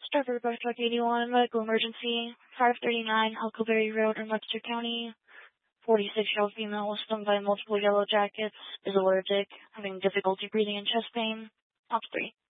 Starboard Brush Truck 81, medical emergency, 539 Huckleberry Road in Webster County. 46-year-old female was stung by multiple yellow jackets, is allergic, having difficulty breathing and chest pain. Op 3.